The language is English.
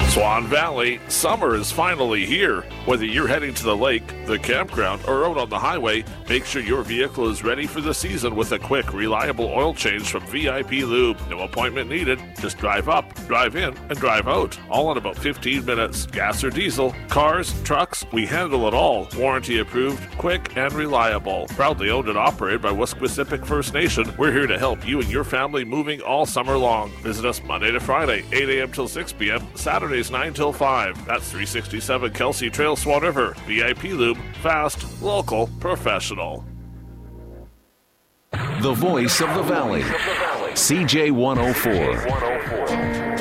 Swan Valley, summer is finally here. Whether you're heading to the lake, the campground, or out on the highway, make sure your vehicle is ready for the season with a quick, reliable oil change from VIP Lube. No appointment needed. Just drive up, drive in, and drive out. All in about 15 minutes. Gas or diesel, cars, trucks, we handle it all. Warranty approved, quick, and reliable. Proudly owned and operated by Wesquisipic First Nation, we're here to help you and your family moving all summer long. Visit us Monday to Friday, 8 a.m. till 6 p.m., Saturdays 9 till 5. That's 367 Kelsey Trail, Swan River. VIP Lube, fast, local, professional. The voice of the valley. CJ 104.